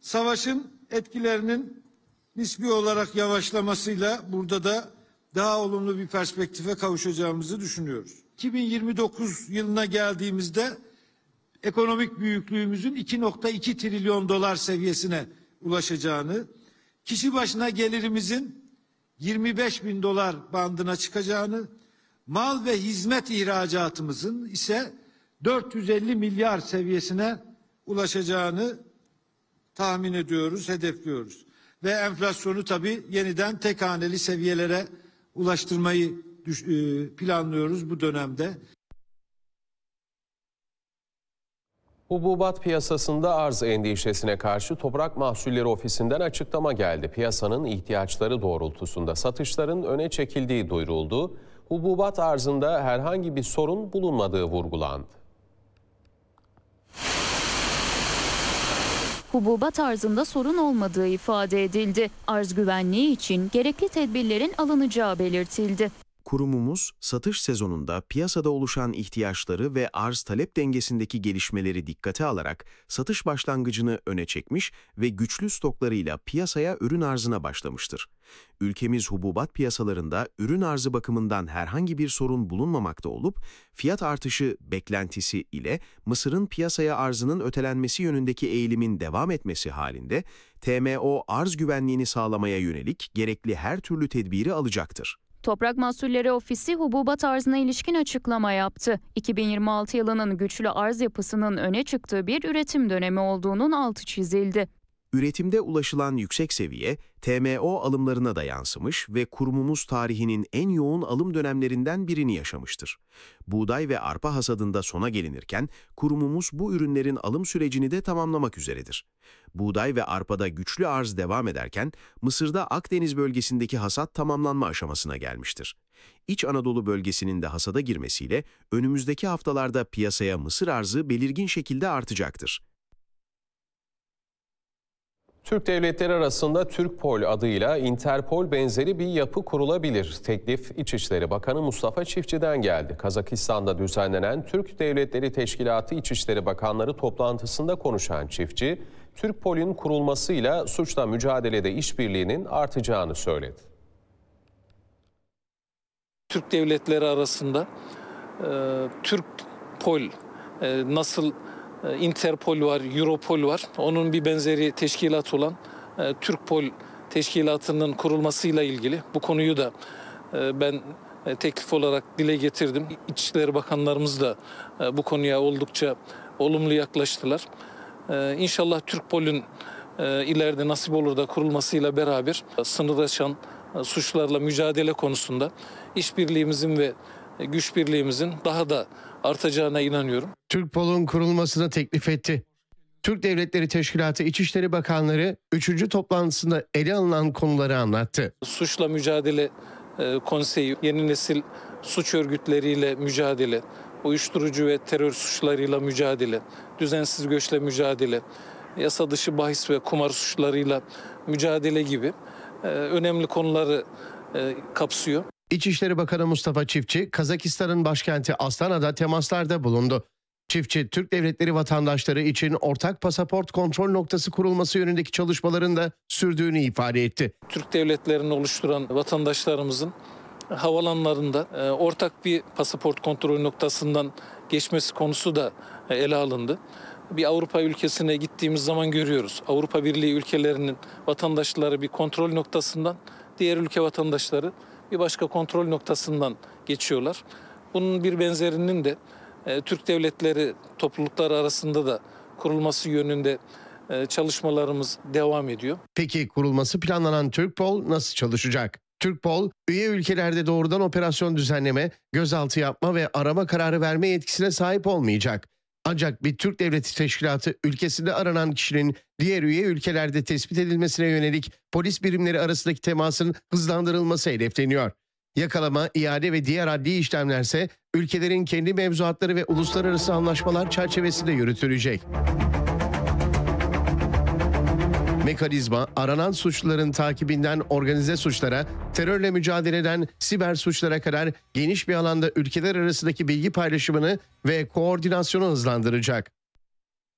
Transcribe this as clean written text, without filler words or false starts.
Savaşın etkilerinin nispi olarak yavaşlamasıyla burada da daha olumlu bir perspektife kavuşacağımızı düşünüyoruz. 2029 yılına geldiğimizde ekonomik büyüklüğümüzün 2,2 trilyon dolar seviyesine ulaşacağını, kişi başına gelirimizin 25 bin dolar bandına çıkacağını, mal ve hizmet ihracatımızın ise 450 milyar seviyesine ulaşacağını tahmin ediyoruz, hedefliyoruz. Ve enflasyonu tabii yeniden tek haneli seviyelere ulaştırmayı planlıyoruz bu dönemde. Hububat piyasasında arz endişesine karşı Toprak Mahsulleri Ofisi'nden açıklama geldi. Piyasanın ihtiyaçları doğrultusunda satışların öne çekildiği duyuruldu. Hububat arzında herhangi bir sorun bulunmadığı vurgulandı. Hububat arzında sorun olmadığı ifade edildi. Arz güvenliği için gerekli tedbirlerin alınacağı belirtildi. Kurumumuz, satış sezonunda piyasada oluşan ihtiyaçları ve arz-talep dengesindeki gelişmeleri dikkate alarak satış başlangıcını öne çekmiş ve güçlü stoklarıyla piyasaya ürün arzına başlamıştır. Ülkemiz hububat piyasalarında ürün arzı bakımından herhangi bir sorun bulunmamakta olup, fiyat artışı beklentisi ile mısırın piyasaya arzının ötelenmesi yönündeki eğilimin devam etmesi halinde, TMO arz güvenliğini sağlamaya yönelik gerekli her türlü tedbiri alacaktır. Toprak Mahsulleri Ofisi hububat arzına ilişkin açıklama yaptı. 2026 yılının güçlü arz yapısının öne çıktığı bir üretim dönemi olduğunun altı çizildi. Üretimde ulaşılan yüksek seviye, TMO alımlarına da yansımış ve kurumumuz tarihinin en yoğun alım dönemlerinden birini yaşamıştır. Buğday ve arpa hasadında sona gelinirken, kurumumuz bu ürünlerin alım sürecini de tamamlamak üzeredir. Buğday ve arpada güçlü arz devam ederken, Mısır'da Akdeniz bölgesindeki hasat tamamlanma aşamasına gelmiştir. İç Anadolu bölgesinin de hasada girmesiyle, önümüzdeki haftalarda piyasaya mısır arzı belirgin şekilde artacaktır. Türk devletleri arasında Türkpol adıyla Interpol benzeri bir yapı kurulabilir. Teklif İçişleri Bakanı Mustafa Çiftçi'den geldi. Kazakistan'da düzenlenen Türk Devletleri Teşkilatı İçişleri Bakanları toplantısında konuşan Çiftçi, Türkpol'ün kurulmasıyla suçla mücadelede işbirliğinin artacağını söyledi. Türk devletleri arasında Türkpol nasıl Interpol var, Europol var. Onun bir benzeri teşkilat olan Türkpol teşkilatının kurulmasıyla ilgili bu konuyu da ben teklif olarak dile getirdim. İçişleri Bakanlarımız da bu konuya oldukça olumlu yaklaştılar. İnşallah Türkpol'ün ileride nasip olur da kurulmasıyla beraber sınır aşan suçlarla mücadele konusunda işbirliğimizin ve güç birliğimizin daha da artacağına inanıyorum. Türkpol'un kurulmasını teklif etti. Türk Devletleri Teşkilatı İçişleri Bakanları 3. toplantısında ele alınan konuları anlattı. Suçla Mücadele Konseyi, yeni nesil suç örgütleriyle mücadele, uyuşturucu ve terör suçlarıyla mücadele, düzensiz göçle mücadele, yasa dışı bahis ve kumar suçlarıyla mücadele gibi önemli konuları kapsıyor. İçişleri Bakanı Mustafa Çiftçi, Kazakistan'ın başkenti Astana'da temaslarda bulundu. Çiftçi, Türk devletleri vatandaşları için ortak pasaport kontrol noktası kurulması yönündeki çalışmaların da sürdüğünü ifade etti. Türk devletlerini oluşturan vatandaşlarımızın havalanlarında ortak bir pasaport kontrol noktasından geçmesi konusu da ele alındı. Bir Avrupa ülkesine gittiğimiz zaman görüyoruz. Avrupa Birliği ülkelerinin vatandaşları bir kontrol noktasından, diğer ülke vatandaşları bir başka kontrol noktasından geçiyorlar. Bunun bir benzerinin de Türk devletleri toplulukları arasında da kurulması yönünde çalışmalarımız devam ediyor. Peki kurulması planlanan Türkpol nasıl çalışacak? Türkpol, üye ülkelerde doğrudan operasyon düzenleme, gözaltı yapma ve arama kararı verme yetkisine sahip olmayacak. Ancak bir Türk Devleti Teşkilatı ülkesinde aranan kişinin diğer üye ülkelerde tespit edilmesine yönelik polis birimleri arasındaki temasın hızlandırılması hedefleniyor. Yakalama, iade ve diğer adli işlemlerse ülkelerin kendi mevzuatları ve uluslararası anlaşmalar çerçevesinde yürütülecek. Mekanizma, aranan suçluların takibinden organize suçlara, terörle mücadeleden siber suçlara kadar geniş bir alanda ülkeler arasındaki bilgi paylaşımını ve koordinasyonu hızlandıracak.